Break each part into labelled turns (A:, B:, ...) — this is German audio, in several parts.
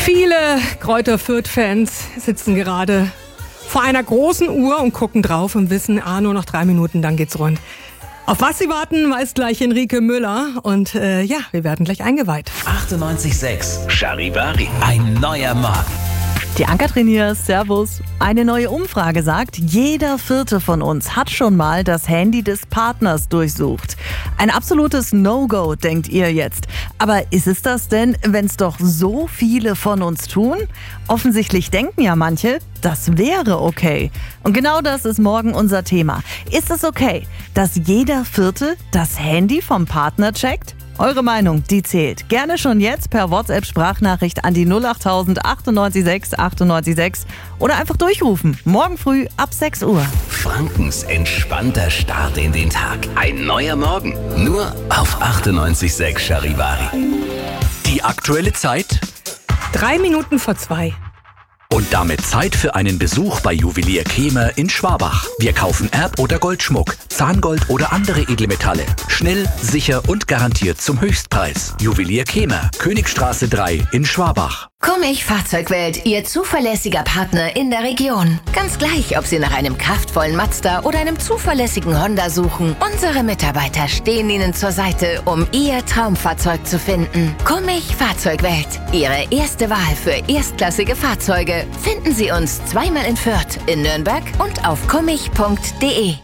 A: Viele Greuther Fürth-Fans sitzen gerade vor einer großen Uhr und gucken drauf und wissen, nur noch 3 Minuten, dann geht's rund. Auf was sie warten, weiß gleich Henrike Müller. Und wir werden gleich eingeweiht.
B: 98.6 Charivari. Ein neuer Morgen.
C: Die Ann-Kathrin hier, servus. Eine neue Umfrage sagt, jeder Vierte von uns hat schon mal das Handy des Partners durchsucht. Ein absolutes No-Go, denkt ihr jetzt. Aber ist es das denn, wenn es doch so viele von uns tun? Offensichtlich denken ja manche, das wäre okay. Und genau das ist morgen unser Thema. Ist es okay, dass jeder Vierte das Handy vom Partner checkt? Eure Meinung, die zählt. Gerne schon jetzt per WhatsApp-Sprachnachricht an die 08000 98 6 oder einfach durchrufen. Morgen früh ab 6 Uhr.
B: Frankens entspannter Start in den Tag. Ein neuer Morgen. Nur auf 98.6 Charivari.
D: Die aktuelle Zeit
A: 3 Minuten vor 2.
D: und damit Zeit für einen Besuch bei Juwelier Kehmer in Schwabach. Wir kaufen Erb- oder Goldschmuck, Zahngold oder andere Edelmetalle. Schnell, sicher und garantiert zum Höchstpreis. Juwelier Kehmer, Königstraße 3 in Schwabach.
E: Kummich Fahrzeugwelt, Ihr zuverlässiger Partner in der Region. Ganz gleich, ob Sie nach einem kraftvollen Mazda oder einem zuverlässigen Honda suchen. Unsere Mitarbeiter stehen Ihnen zur Seite, um Ihr Traumfahrzeug zu finden. Kummich Fahrzeugwelt, Ihre erste Wahl für erstklassige Fahrzeuge. Finden Sie uns zweimal in Fürth, in Nürnberg und auf kummich.de.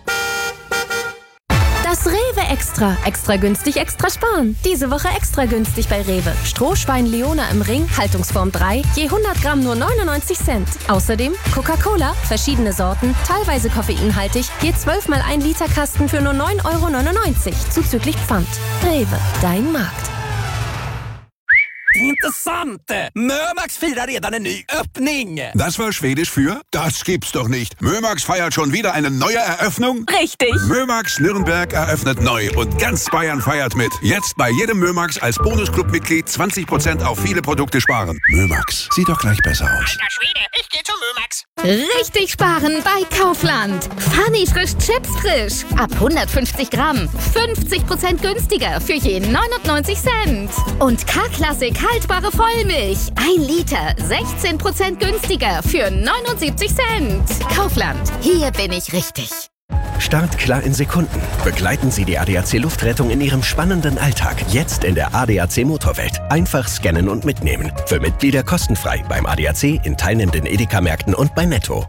F: Das Rewe Extra. Extra günstig, extra sparen. Diese Woche extra günstig bei Rewe. Strohschwein Leona im Ring, Haltungsform 3, je 100 Gramm nur 99 Cent. Außerdem Coca-Cola, verschiedene Sorten, teilweise koffeinhaltig, je 12 mal 1 Liter Kasten für nur 9,99 €, zuzüglich Pfand. Rewe, dein Markt.
G: Intressant! Mömax firar redan en ny öppning!
H: Das war Schwedisch für? Das gibt's doch nicht. Mömax feiert schon wieder eine neue Eröffnung?
C: Richtig.
H: Mömax Nürnberg eröffnet neu und ganz Bayern feiert mit. Jetzt bei jedem Mömax als Bonusclub-Mitglied 20% auf viele Produkte sparen. Mömax, sieht doch gleich besser aus.
I: Alter Schwede, ich geh zu Mömax.
J: Richtig sparen bei Kaufland. Funny frisch Chips frisch. Ab 150 Gramm. 50% günstiger für je 99 Cent. Und K-Klassik haltbare Vollmilch. 1 Liter. 16% günstiger für 79 Cent. Kaufland. Hier bin ich richtig.
K: Startklar in Sekunden. Begleiten Sie die ADAC Luftrettung in Ihrem spannenden Alltag. Jetzt in der ADAC Motorwelt. Einfach scannen und mitnehmen. Für Mitglieder kostenfrei beim ADAC, in teilnehmenden Edeka-Märkten und bei Netto.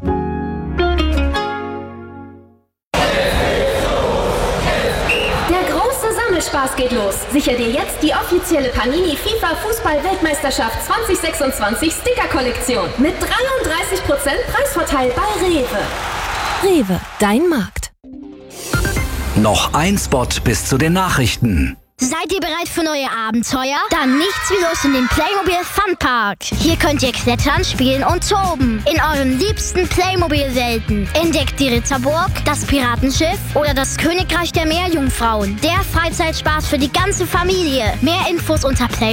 F: Der große Sammelspaß geht los. Sicher dir jetzt die offizielle Panini FIFA Fußball-Weltmeisterschaft 2026 Sticker-Kollektion. Mit 33% Preisvorteil bei Rewe. Rewe, dein Markt.
D: Noch ein Spot bis zu den Nachrichten.
L: Seid ihr bereit für neue Abenteuer? Dann nichts wie los in den Playmobil Funpark. Hier könnt ihr klettern, spielen und toben. In euren liebsten Playmobil-Welten. Entdeckt die Ritterburg, das Piratenschiff oder das Königreich der Meerjungfrauen. Der Freizeitspaß für die ganze Familie. Mehr Infos unter Playmobil.